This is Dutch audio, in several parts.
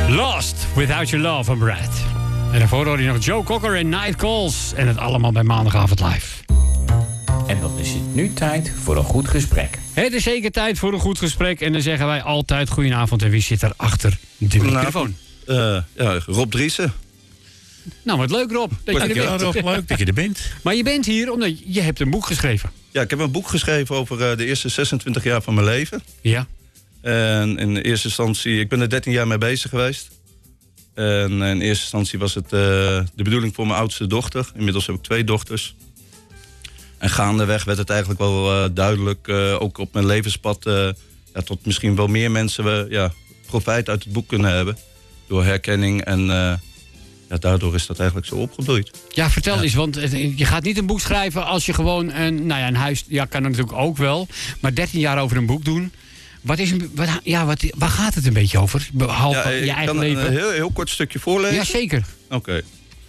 Lost Without Your Love van Brad. En daarvoor hoorde je nog Joe Cocker en Night Calls. En het allemaal bij Maandagavond Live. En dan is het nu tijd voor een goed gesprek. Het is zeker tijd voor een goed gesprek. En dan zeggen wij altijd goedenavond. En wie zit er achter de microfoon? Rob Driessen. Nou, wat leuk Rob, dat je er bent. Rob, leuk dat je er bent. Maar je bent hier omdat je hebt een boek geschreven. Ja, ik heb een boek geschreven over de eerste 26 jaar van mijn leven. Ja. En in eerste instantie, ik ben er 13 jaar mee bezig geweest. En in eerste instantie was het de bedoeling voor mijn oudste dochter. Inmiddels heb ik 2 dochters. En gaandeweg werd het eigenlijk wel duidelijk, ook op mijn levenspad, tot misschien wel meer mensen profijt uit het boek kunnen hebben. Door herkenning en daardoor is dat eigenlijk zo opgebloeid. Ja, vertel eens, want je gaat niet een boek schrijven als je gewoon een huis... Ja, kan er natuurlijk ook wel, maar 13 jaar over een boek doen... Waar gaat het een beetje over? Behalve je eigen leven? Ik kan een heel kort stukje voorlezen. Ja, zeker. Oké.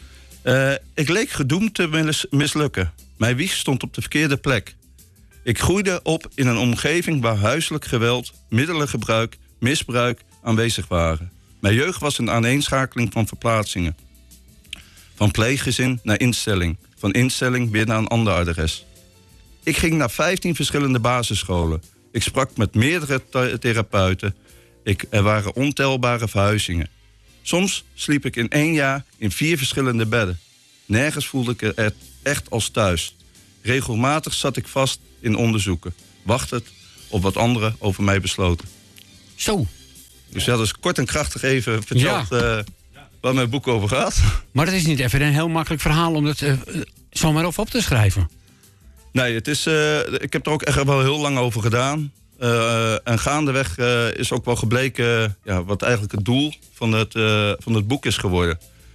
Ik leek gedoemd te mislukken. Mijn wieg stond op de verkeerde plek. Ik groeide op in een omgeving waar huiselijk geweld, middelengebruik, misbruik aanwezig waren. Mijn jeugd was een aaneenschakeling van verplaatsingen. Van pleeggezin naar instelling. Van instelling weer naar een ander adres. Ik ging naar 15 verschillende basisscholen. Ik sprak met meerdere therapeuten. Er waren ontelbare verhuizingen. Soms sliep ik in 1 jaar in 4 verschillende bedden. Nergens voelde ik er echt als thuis. Regelmatig zat ik vast in onderzoeken. Wachtend op wat anderen over mij besloten. Zo. Dus dat is kort en krachtig even verteld waar mijn boek over gaat. Maar dat is niet even een heel makkelijk verhaal om dat zomaar op te schrijven. Nee, het is, ik heb er ook echt wel heel lang over gedaan. En gaandeweg is ook wel gebleken wat eigenlijk het doel van het boek is geworden.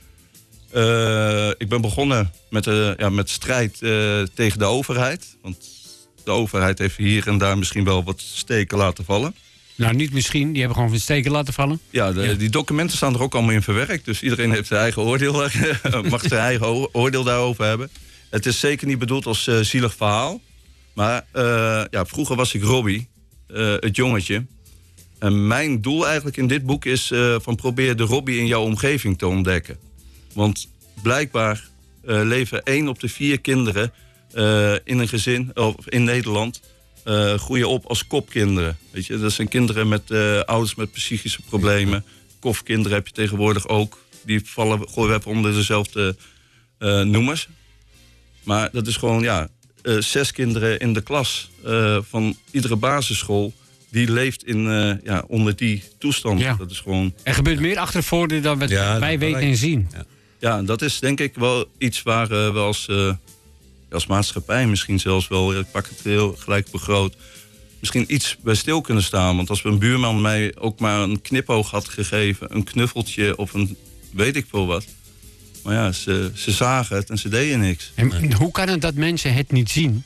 Ik ben begonnen met strijd tegen de overheid. Want de overheid heeft hier en daar misschien wel wat steken laten vallen. Nou, niet misschien. Die hebben gewoon van steken laten vallen. Ja, die documenten staan er ook allemaal in verwerkt. Dus iedereen heeft zijn eigen oordeel, mag zijn eigen oordeel daarover hebben. Het is zeker niet bedoeld als zielig verhaal. Maar vroeger was ik Robbie, het jongetje. En mijn doel eigenlijk in dit boek is van probeer de Robbie in jouw omgeving te ontdekken. Want blijkbaar leven 1 op de 4 kinderen in een gezin, of in Nederland, groeien op als kopkinderen. Weet je? Dat zijn kinderen met ouders met psychische problemen. Kofkinderen heb je tegenwoordig ook. Die gooien we even onder dezelfde noemers. Maar dat is gewoon 6 kinderen in de klas van iedere basisschool. Die leeft onder die toestand. Ja. Dat is gewoon... Er gebeurt meer achter de voordeur dan wij weten en zien. Ja, dat is denk ik wel iets waar we als maatschappij misschien zelfs wel... Ik pak het heel gelijk begroot. Misschien iets bij stil kunnen staan. Want als een buurman mij ook maar een knipoog had gegeven... een knuffeltje of een weet ik veel wat... Maar ja, ze zagen het en ze deden niks. En hoe kan het dat mensen het niet zien?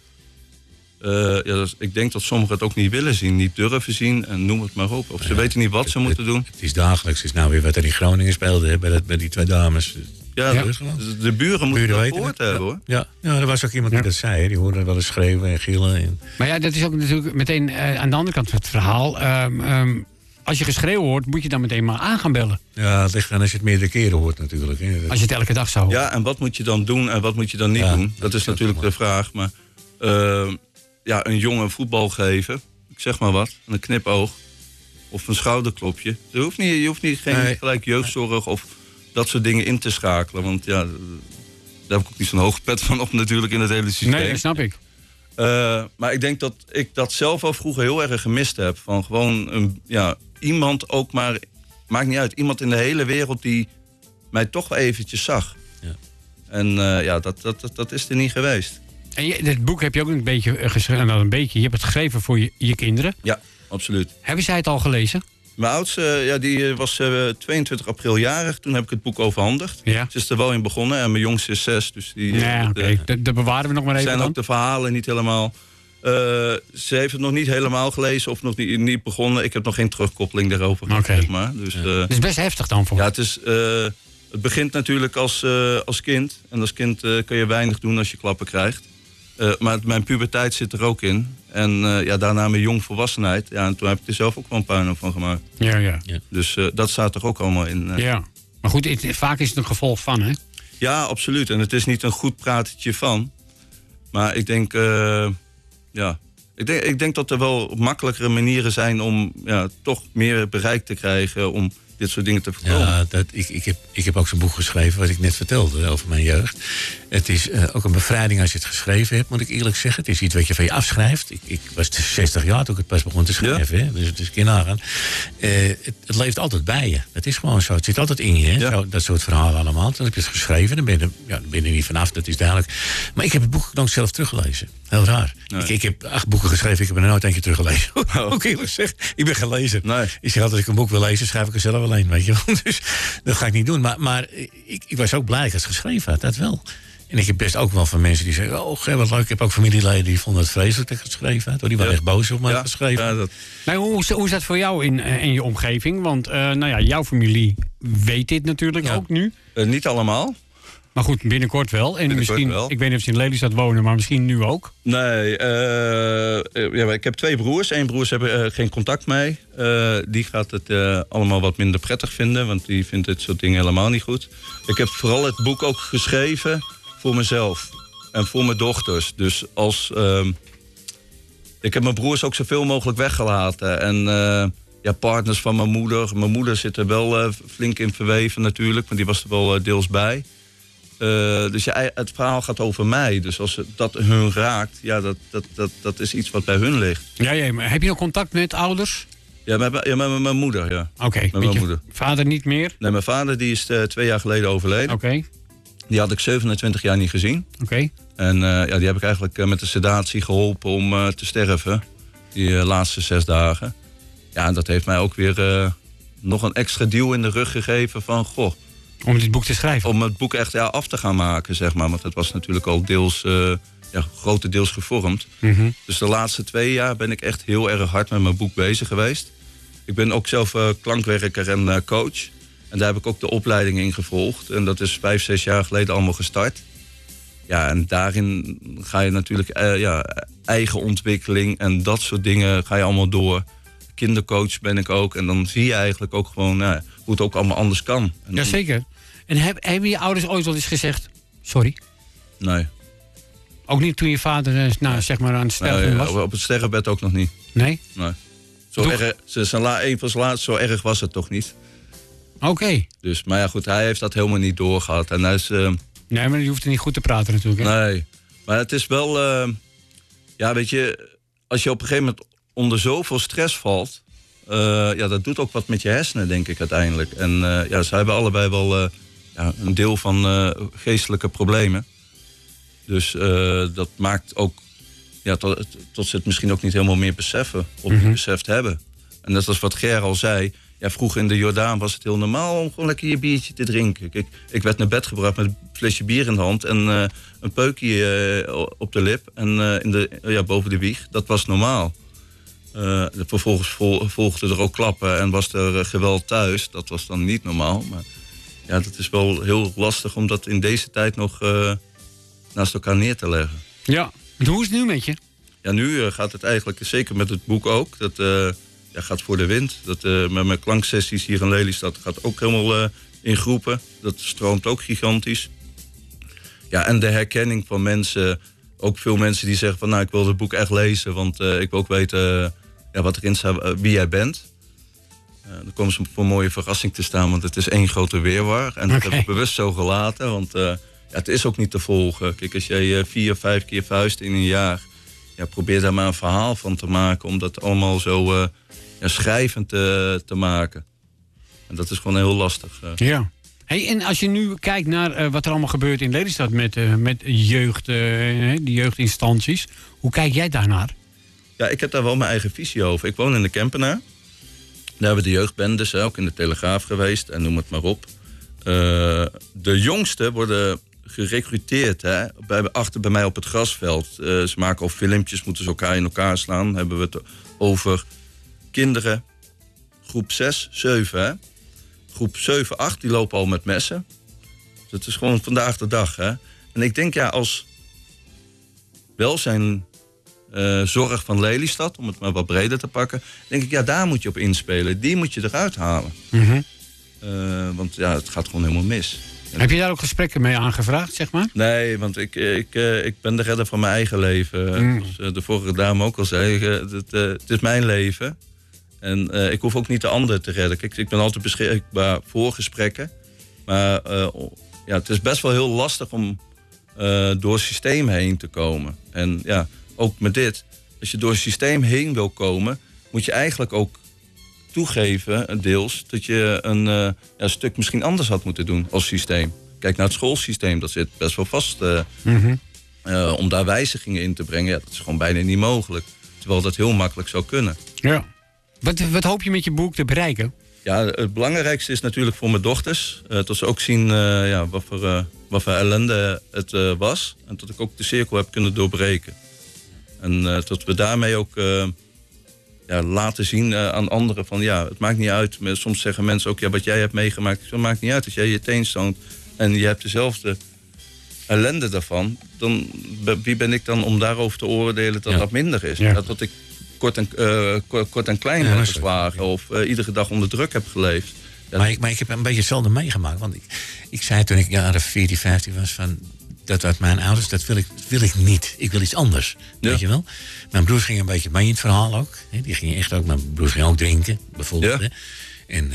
Ik denk dat sommigen het ook niet willen zien, niet durven zien en noem het maar op. Of ze weten niet wat ze moeten doen. Het is dagelijks. Het is nou weer wat er in Groningen speelde bij die 2 dames. De buren moeten dat gehoord hebben, hoor. Ja, er was ook iemand die dat zei. Hè. Die hoorde wel eens schreeuwen en gillen. Maar ja, dat is ook natuurlijk meteen aan de andere kant van het verhaal. Als je geschreeuw hoort, moet je dan meteen maar aan gaan bellen. Ja, het ligt aan als je het meerdere keren hoort natuurlijk. Hè. Als je het elke dag zou horen. Ja, en wat moet je dan doen en wat moet je dan niet doen? Dat is natuurlijk de vraag. Maar een jongen voetbal geven, ik zeg maar wat, een knipoog of een schouderklopje. Je hoeft niet geen gelijk jeugdzorg of dat soort dingen in te schakelen. Want daar heb ik ook niet zo'n hoog pet van op natuurlijk in het hele systeem. Nee, dat snap ik. Maar ik denk dat ik dat zelf al vroeger heel erg gemist heb. Van gewoon iemand ook maar, maakt niet uit, iemand in de hele wereld die mij toch wel eventjes zag. Ja. En dat is er niet geweest. En dit boek heb je ook een beetje geschreven, je hebt het geschreven voor je kinderen. Ja, absoluut. Hebben zij het al gelezen? Mijn oudste, die was 22 april jarig. Toen heb ik het boek overhandigd. Ja. Ze is er wel in begonnen en mijn jongste is 6. Dus die, dat bewaren we nog maar even. Zijn ook de verhalen niet helemaal... ze heeft het nog niet helemaal gelezen of nog niet begonnen. Ik heb nog geen terugkoppeling daarover gehad, zeg maar. Dus, het is best heftig dan voor. Ja, het begint natuurlijk als kind. En als kind kun je weinig doen als je klappen krijgt. Maar mijn puberteit zit er ook in. En daarna mijn jongvolwassenheid. Ja, en toen heb ik er zelf ook wel een puinhoop van gemaakt. Ja. Dus dat staat er ook allemaal in. Ja, maar goed, vaak is het een gevolg van, hè? Ja, absoluut. En het is niet een goed pratertje van. Maar ik denk... Ik denk dat er wel makkelijkere manieren zijn om toch meer bereik te krijgen... om dit soort dingen te voorkomen. Ja, ik heb ook zo'n boek geschreven wat ik net vertelde over mijn jeugd. Het is ook een bevrijding als je het geschreven hebt, moet ik eerlijk zeggen. Het is iets wat je van je afschrijft. Ik was 60 jaar toen ik het pas begon te schrijven. Ja. Hè? Dus het is een keer nagaan. Het leeft altijd bij je. Dat is gewoon zo. Het zit altijd in je. Hè? Ja. Dat soort verhalen allemaal. Dan heb je het geschreven. Dan ben je er niet vanaf. Dat is duidelijk. Maar ik heb het boek dan zelf teruggelezen. Heel raar. Nee. Ik heb 8 boeken geschreven. Ik heb er nooit eentje teruggelezen. Ook eerlijk zeg. Ik ben geen lezer. Nee. Ik zeg altijd, als ik een boek wil lezen, schrijf ik er zelf alleen. Weet je wel. Dus dat ga ik niet doen. Maar ik was ook blij dat ik het geschreven had. Dat wel. En ik heb best ook wel van mensen die zeggen... oh, wat leuk. Ik heb ook familieleden die vonden het vreselijk dat ik het geschreven had. Die waren echt boos op mij geschreven. Ja, dat... Maar hoe is dat voor jou in je omgeving? Want jouw familie weet dit natuurlijk ook nu. Niet allemaal. Maar goed, binnenkort wel. En misschien, wel. Ik weet niet of ze in Lelystad wonen, maar misschien nu ook. Nee, ik heb 2 broers. 1 broer hebben geen contact mee. Die gaat het allemaal wat minder prettig vinden, want die vindt dit soort dingen helemaal niet goed. Ik heb vooral het boek ook geschreven voor mezelf en voor mijn dochters. Dus ik heb mijn broers ook zoveel mogelijk weggelaten. En partners van mijn moeder. Mijn moeder zit er wel flink in verweven natuurlijk, maar die was er wel deels bij. Dus het verhaal gaat over mij. Dus als dat hun raakt, dat is iets wat bij hun ligt. Ja, maar heb je nog contact met ouders? Ja, met mijn moeder, ja. Oké, met mijn moeder. Vader niet meer? Nee, mijn vader die is 2 jaar geleden overleden. Oké. Die had ik 27 jaar niet gezien. Oké. En die heb ik eigenlijk met de sedatie geholpen om te sterven. Die laatste 6 dagen. Ja, en dat heeft mij ook weer nog een extra duw in de rug gegeven van... goh. Om dit boek te schrijven? Om het boek echt af te gaan maken, zeg maar. Want het was natuurlijk al deels, grotendeels gevormd. Mm-hmm. Dus de laatste 2 jaar ben ik echt heel erg hard met mijn boek bezig geweest. Ik ben ook zelf klankwerker en coach. En daar heb ik ook de opleiding in gevolgd. En dat is 5-6 jaar geleden allemaal gestart. Ja, en daarin ga je natuurlijk eigen ontwikkeling en dat soort dingen ga je allemaal door. Kindercoach ben ik ook. En dan zie je eigenlijk ook gewoon hoe het ook allemaal anders kan. En Jazeker. En hebben je ouders ooit wel eens gezegd... sorry? Nee. Ook niet toen je vader zeg maar aan het sterven was? Op het sterrenbed ook nog niet. Nee? Nee. Een van zijn laatste, zo erg was het toch niet. Oké. Dus, maar ja goed, hij heeft dat helemaal niet doorgehad. En hij is... Nee, maar je hoeft er niet goed te praten natuurlijk. Hè? Nee. Maar het is wel... weet je, als je op een gegeven moment onder zoveel stress valt... dat doet ook wat met je hersenen, denk ik, uiteindelijk. En ze hebben allebei wel een deel van geestelijke problemen. Dus dat maakt ook... tot ze het misschien ook niet helemaal meer beseffen. Of niet beseft hebben. En dat is wat Ger al zei. Ja, vroeger in de Jordaan was het heel normaal om gewoon lekker je biertje te drinken. Ik werd naar bed gebracht met een flesje bier in de hand... en een peukje op de lip en boven de wieg. Dat was normaal. Vervolgens volgden er ook klappen en was er geweld thuis. Dat was dan niet normaal. Maar ja, dat is wel heel lastig om dat in deze tijd nog naast elkaar neer te leggen. Ja, en hoe is het nu met je? Ja, nu gaat het eigenlijk, zeker met het boek ook... dat gaat voor de wind. Met mijn klanksessies hier in Lelystad gaat ook helemaal in groepen. Dat stroomt ook gigantisch. Ja, en de herkenning van mensen... ook veel mensen die zeggen van... ik wil het boek echt lezen, want ik wil ook weten... wat erin staat, wie jij bent. Dan komen ze voor een mooie verrassing te staan... want het is 1 grote weerwar. En dat heb ik bewust zo gelaten, want het is ook niet te volgen. Kijk, als jij 4 of 5 keer vuist in een jaar... probeer daar maar een verhaal van te maken... om dat allemaal zo schrijvend te maken. En dat is gewoon heel lastig. Ja. Hey, en als je nu kijkt naar wat er allemaal gebeurt in Lelystad... met jeugd, die jeugdinstanties... hoe kijk jij daarnaar? Ja, ik heb daar wel mijn eigen visie over. Ik woon in de Kempenaar. Daar hebben we de jeugdbendes, ook in de Telegraaf geweest... en noem het maar op. De jongsten worden gerecruiteerd achter bij mij op het grasveld. Ze maken al filmpjes, moeten ze elkaar in elkaar slaan. Dan hebben we het over kinderen, groep 6, 7. Hè? Groep 7, 8, die lopen al met messen. Dat is gewoon vandaag de dag. Hè? En ik denk, we zorg van Lelystad, om het maar wat breder te pakken, denk ik, ja, daar moet je op inspelen. Die moet je eruit halen. Mm-hmm. Want ja, het gaat gewoon helemaal mis. Heb je daar ook gesprekken mee aangevraagd, zeg maar? Nee, want ik ben de redder van mijn eigen leven. Dus, de vorige dame ook al zei, het is mijn leven. En ik hoef ook niet de ander te redden. Kijk, ik ben altijd beschikbaar voor gesprekken. Maar het is best wel heel lastig om door het systeem heen te komen. En ja, ook met dit. Als je door het systeem heen wil komen, moet je eigenlijk ook toegeven, deels, dat je een stuk misschien anders had moeten doen als systeem. Kijk naar het schoolsysteem, dat zit best wel vast. Om daar wijzigingen in te brengen, dat is gewoon bijna niet mogelijk. Terwijl dat heel makkelijk zou kunnen. Ja. Wat hoop je met je boek te bereiken? Ja, het belangrijkste is natuurlijk voor mijn dochters. Dat ze ook zien wat voor ellende het was. En dat ik ook de cirkel heb kunnen doorbreken. En dat we daarmee ook laten zien aan anderen van ja, het maakt niet uit. Soms zeggen mensen ook, ja, wat jij hebt meegemaakt, het maakt niet uit. Als jij je teen stoot en je hebt dezelfde ellende daarvan, dan wie ben ik dan om daarover te oordelen dat dat minder is? Ja. Dat ik kort en klein heb geslagen of iedere dag onder druk heb geleefd. Ja, maar ik heb een beetje hetzelfde meegemaakt. Want ik zei toen ik jaren 14, 15 was van dat uit mijn ouders, dat wil ik niet. Ik wil iets anders, weet je wel. Mijn broers gingen een beetje mee in het verhaal ook. Die gingen echt ook, mijn broers gingen ook drinken, bijvoorbeeld. Ja. En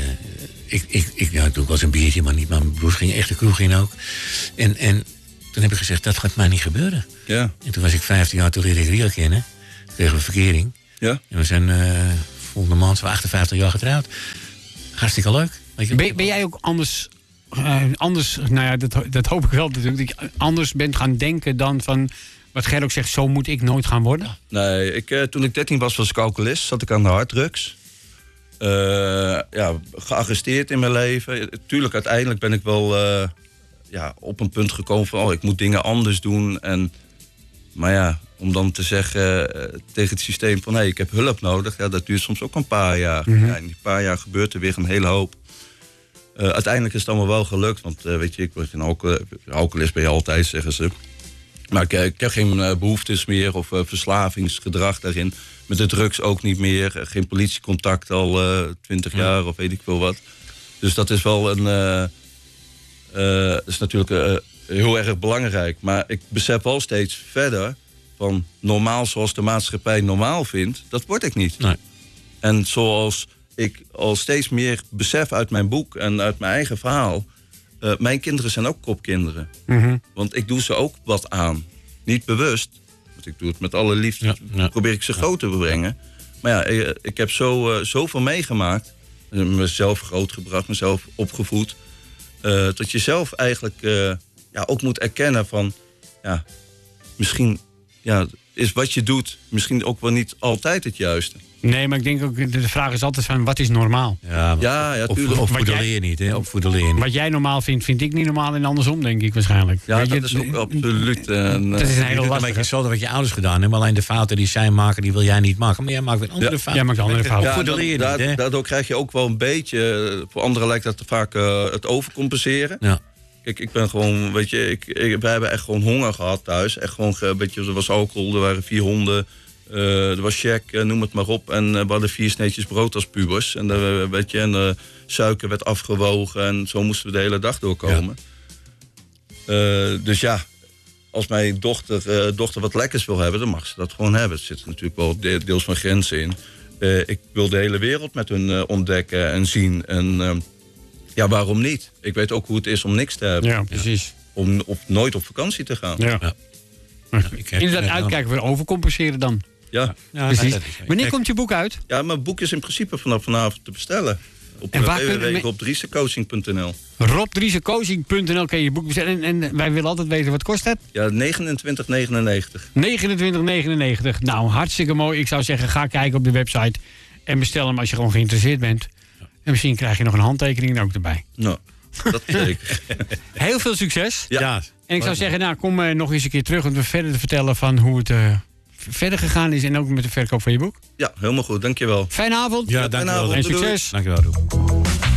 ik doe wel eens een biertje, maar niet. Maar mijn broers gingen echt de kroeg in ook. En toen heb ik gezegd, dat gaat mij niet gebeuren. Ja. En toen was ik 15 jaar, toen leerde ik Ria kennen. Kregen we verkering. Ja. En we zijn volgende maand 58 jaar getrouwd. Hartstikke leuk. Weet je? Ben jij ook anders, nou ja, dat hoop ik wel natuurlijk, dat je anders bent gaan denken dan van wat Ger ook zegt, zo moet ik nooit gaan worden? Nee, toen ik 13 was ik alcoholist, zat ik aan de harddrugs. Gearresteerd in mijn leven. Tuurlijk, uiteindelijk ben ik wel op een punt gekomen van ik moet dingen anders doen. Maar ja, om dan te zeggen tegen het systeem van ik heb hulp nodig, dat duurt soms ook een paar jaar. Mm-hmm. Ja, in die paar jaar gebeurt er weer een hele hoop. Uiteindelijk is het allemaal wel gelukt, want weet je, ik ben geen alcoholist ben je altijd, zeggen ze. Maar ik heb geen behoeftes meer of verslavingsgedrag daarin. Met de drugs ook niet meer. Geen politiecontact al 20 jaar of weet ik veel wat. Dus dat is wel is natuurlijk heel erg belangrijk. Maar ik besef wel steeds verder van normaal zoals de maatschappij normaal vindt, dat word ik niet. Nee. En zoals ik al steeds meer besef uit mijn boek en uit mijn eigen verhaal, mijn kinderen zijn ook kopkinderen. Mm-hmm. Want ik doe ze ook wat aan. Niet bewust, want ik doe het met alle liefde. Probeer ik ze groot te brengen. Maar ja, ik heb zoveel meegemaakt. Mezelf grootgebracht, mezelf opgevoed. Dat je zelf eigenlijk ook moet erkennen van misschien is wat je doet misschien ook wel niet altijd het juiste. Nee, maar ik denk ook, de vraag is altijd van, wat is normaal? Ja, tuurlijk. Opvoeden leer je niet, hè? Opvoeden leer je niet. Wat jij normaal vindt, vind ik niet normaal en andersom, denk ik waarschijnlijk. Ja, dat is ook absoluut. Dat is een hele lastige. Een beetje hetzelfde wat je ouders gedaan hebben. Alleen de fouten die zij maken, die wil jij niet maken. Maar jij maakt weer andere fouten. Jij maakt andere fouten. Opvoeden leer je niet, hè? Daardoor krijg je ook wel een beetje, voor anderen lijkt dat vaak het overcompenseren. Ja. Kijk, ik ben gewoon, weet je, wij hebben echt gewoon honger gehad thuis. Echt gewoon, weet je, er was alcohol, er waren 4 honden. Er was check, noem het maar op. En we hadden 4 sneetjes brood als pubers. En de suiker werd afgewogen. En zo moesten we de hele dag doorkomen. Ja. Dus ja, als mijn dochter wat lekkers wil hebben, dan mag ze dat gewoon hebben. Er zitten natuurlijk wel deels van grenzen in. Ik wil de hele wereld met hun ontdekken en zien. En waarom niet? Ik weet ook hoe het is om niks te hebben. Ja, precies. Om nooit op vakantie te gaan. Ja. Inderdaad, uitkijken voor overcompenseren dan. Ja. Precies. Wanneer komt je boek uit? Ja, mijn boek is in principe vanaf vanavond te bestellen. Op www.robdriesecoaching.nl. Robdriesecoaching.nl kan je je boek bestellen. En wij willen altijd weten, wat kost het? Ja, 29,99. 29,99. Nou, hartstikke mooi. Ik zou zeggen, ga kijken op de website. En bestel hem als je gewoon geïnteresseerd bent. En misschien krijg je nog een handtekening er ook erbij. Nou, dat zeker. Heel veel succes. Ja. En ik zou zeggen, kom nog eens een keer terug om te verder te vertellen van hoe het verder gegaan is. En ook met de verkoop van je boek. Ja, helemaal goed. Dankjewel. Fijne avond. Ja, dankjewel. En succes. Dankjewel, Roel.